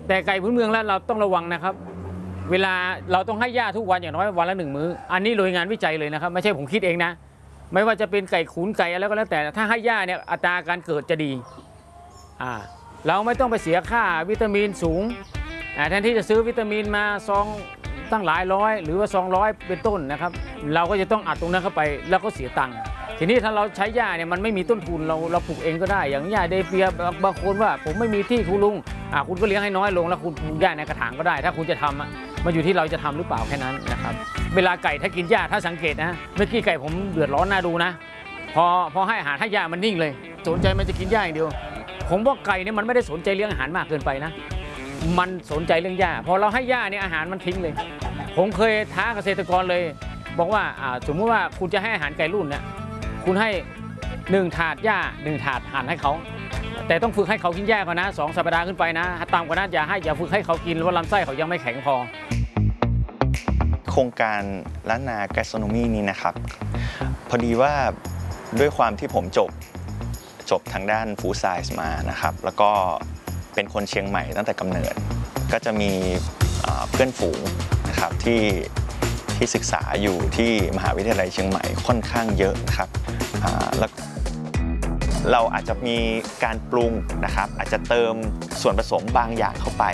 แต่ไก่พื้นเมืองแล้วเราต้องระวังนะครับเวลาเราต้องให้หญ้าทุกวันอย่างน้อยวันละ1 มื้ออันนี้โดยงานวิจัยเลยนะครับไม่ใช่ผมคิดเองนะไม่ว่าจะเป็นไก่ขุนไก่อะไรก็แล้วแต่ถ้าให้หญ้าเนี่ยอัตราการเกิดจะดีเราไม่ต้องไปเสียค่าวิตามินสูงแทนที่จะซื้อวิตามินมาซองตั้งหลายร้อยหรือว่า200เป็นต้นนะครับเราก็จะต้องอัดตรงนั้นเข้าไปแล้วก็เสียตังค์ทีนี้ถ้าเราใช้หญ้าเนี่ยมันไม่มีต้นทุนเราปลูกเองก็ได้อย่างหญ้าเดเปียบางคนว่าผมไม่มีที่คุณลุงคุณก็เลี้ยงให้น้อยลงแล้วคุณปลูกหญ้าในกระถางก็ได้ถ้าคุณจะทำมันอยู่ที่เราจะทำหรือเปล่าแค่นั้นนะครับเวลาไก่ถ้ากินหญ้าถ้าสังเกตนะเมื่อกี้ไก่ผมเดือดร้อนน่าดูนะพอให้อาหารให้หญ้ามันนิ่งเลยสนใจมันจะกินหญ้าอย่างเดียวผมว่าไก่เนี่ยมันไม่ได้สนใจเลี้ยงอาหารมากเกินไปนะมันสนใจเรื่องหญ้าพอเราให้หญ้าเนี่ยอาหารมันทิ้งเลยผมเคยท้าเกษตรกรเลยบอกว่าสมมติว่าคุณจะให้อาหารไก่รุ่นเนี่ยคุณให้1 ถาดหญ้า1 ถาดหั่นให้เขาแต่ต้องฝึกให้เขากินหญ้าก่อนนะ2 สัปดาห์ขึ้นไปนะต่ำกว่านั้นอย่าฝึกให้เขากินว่าลำไส้เขายังไม่แข็งพอโครงการล้านนาแกสโทรโนมีนี้นะครับพอดีว่าด้วยความที่ผมจบทางด้านฟู้ดไซส์มานะครับแล้วก็เป็นคนเชียงใหม่ตั้งแต่กำเนิดก็จะมีเพื่อนฝูงนะครับที่ศึกษาอยู่ที่มหาวิทยาลัยเชียงใหม่ค่อนข้างเยอะนะครับแล้วเราอาจจะมีการปรุงนะครับอาจจะเติมส่วนผสมบางอย่างเข้าไป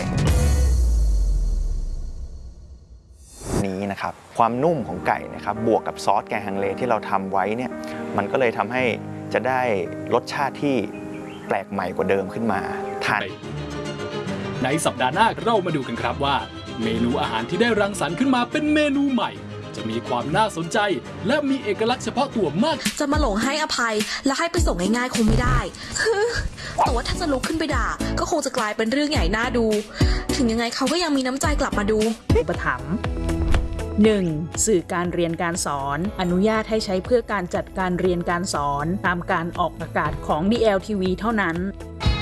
นี้นะครับความนุ่มของไก่นะครับบวกกับซอสแกงฮังเลที่เราทำไว้เนี่ยมันก็เลยทำให้จะได้รสชาติที่แปลกใหม่กว่าเดิมขึ้นมาทานในสัปดาห์หน้าเรามาดูกันครับว่าเมนูอาหารที่ได้รังสรรค์ขึ้นมาเป็นเมนูใหม่จะมีความน่าสนใจและมีเอกลักษณ์เฉพาะตัวมากจะมาหลงให้อภัยและให้ไปส่งง่ายๆคงไม่ได้แต่ว่าถ้าจะลุกขึ้นไปด่าก็คงจะกลายเป็นเรื่องใหญ่น่าดูถึงยังไงเขาก็ยังมีน้ำใจกลับมาดูอุปถัมภ์ 1. สื่อการเรียนการสอนอนุญาตให้ใช้เพื่อการจัดการเรียนการสอนตามการออกอากาศของ DLTV เท่านั้น